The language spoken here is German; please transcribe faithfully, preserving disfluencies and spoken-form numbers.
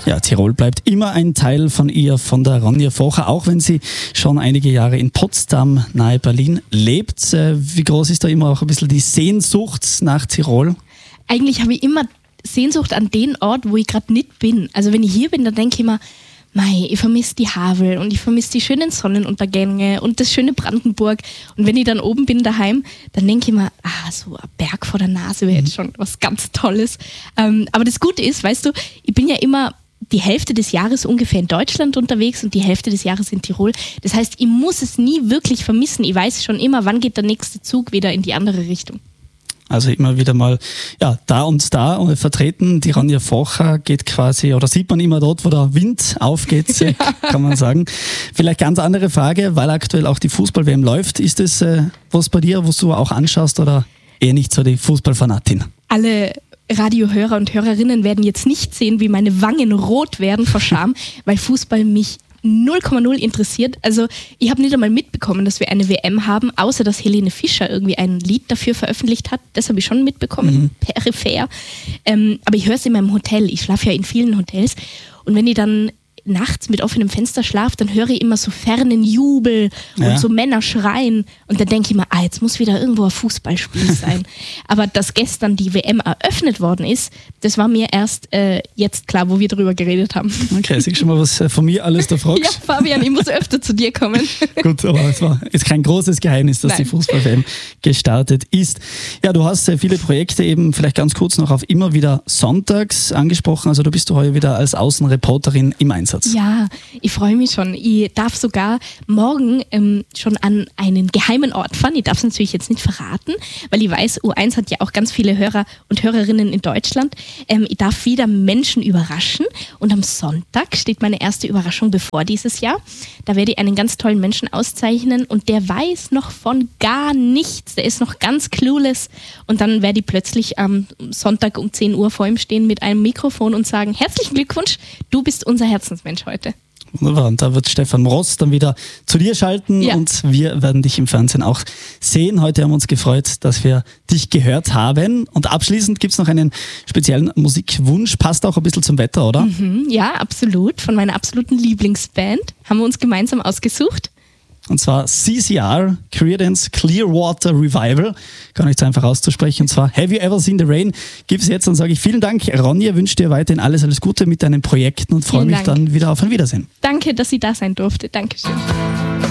Ja, Tirol bleibt immer ein Teil von ihr, von der Ronja Focher, auch wenn sie schon einige Jahre in Potsdam, nahe Berlin, lebt. Wie groß ist da immer auch ein bisschen die Sehnsucht nach Tirol? Eigentlich habe ich immer Sehnsucht an den Ort, wo ich gerade nicht bin. Also wenn ich hier bin, dann denke ich immer, mei, ich vermisse die Havel und ich vermisse die schönen Sonnenuntergänge und das schöne Brandenburg. Und wenn ich dann oben bin daheim, dann denke ich immer, ah, so ein Berg vor der Nase wäre jetzt schon was ganz Tolles. Ähm, aber das Gute ist, weißt du, ich bin ja immer die Hälfte des Jahres ungefähr in Deutschland unterwegs und die Hälfte des Jahres in Tirol. Das heißt, ich muss es nie wirklich vermissen. Ich weiß schon immer, wann geht der nächste Zug wieder in die andere Richtung. Also immer wieder mal ja, da und da und vertreten. Die Ronja Focher geht quasi, oder sieht man immer dort, wo der Wind aufgeht, ja. kann man sagen. Vielleicht ganz andere Frage, weil aktuell auch die Fußball-W M läuft. Ist das äh, was bei dir, was du auch anschaust oder eher nicht so die Fußballfanatin? Alle Radiohörer und Hörerinnen werden jetzt nicht sehen, wie meine Wangen rot werden vor Scham, weil Fußball mich null Komma null interessiert. Also ich habe nicht einmal mitbekommen, dass wir eine W M haben, außer dass Helene Fischer irgendwie ein Lied dafür veröffentlicht hat. Das habe ich schon mitbekommen, mhm. peripher. Ähm, aber ich höre es in meinem Hotel. Ich schlafe ja in vielen Hotels. Und wenn ich dann nachts mit offenem Fenster schlafe, dann höre ich immer so fernen Jubel und ja. so Männer schreien. Und dann denke ich mir, ah, jetzt muss wieder irgendwo ein Fußballspiel sein. Aber dass gestern die W M eröffnet worden ist, das war mir erst äh, jetzt klar, wo wir darüber geredet haben. Okay, siehst schon mal, was von mir alles da fragst. Ja, Fabian, ich muss öfter zu dir kommen. Gut, aber es war jetzt kein großes Geheimnis, dass Nein. die Fußball-W M gestartet ist. Ja, du hast sehr viele Projekte eben, vielleicht ganz kurz noch auf immer wieder sonntags angesprochen. Also du bist du heute wieder als Außenreporterin im Einsatz. Ja, ich freue mich schon. Ich darf sogar morgen ähm, schon an einen geheimen Ort fahren. Ich darf es natürlich jetzt nicht verraten, weil ich weiß, U eins hat ja auch ganz viele Hörer und Hörerinnen in Deutschland. Ähm, ich darf wieder Menschen überraschen und am Sonntag steht meine erste Überraschung bevor dieses Jahr. Da werde ich einen ganz tollen Menschen auszeichnen und der weiß noch von gar nichts. Der ist noch ganz clueless und dann werde ich plötzlich am Sonntag um zehn Uhr vor ihm stehen mit einem Mikrofon und sagen, herzlichen Glückwunsch, du bist unser Herzensmensch heute. Wunderbar. Und da wird Stefan Ross dann wieder zu dir schalten ja. und wir werden dich im Fernsehen auch sehen. Heute haben wir uns gefreut, dass wir dich gehört haben. Und abschließend gibt es noch einen speziellen Musikwunsch. Passt auch ein bisschen zum Wetter, oder? Mhm, ja, absolut. Von meiner absoluten Lieblingsband haben wir uns gemeinsam ausgesucht. Und zwar C C R, Creedence Clearwater Revival. Gar nicht so einfach auszusprechen. Und zwar Have You Ever Seen the Rain? Gib's jetzt und sage ich vielen Dank. Ronja, wünsche dir weiterhin alles, alles Gute mit deinen Projekten und freue mich dann wieder auf ein Wiedersehen. Danke, dass ich da sein durfte. Dankeschön.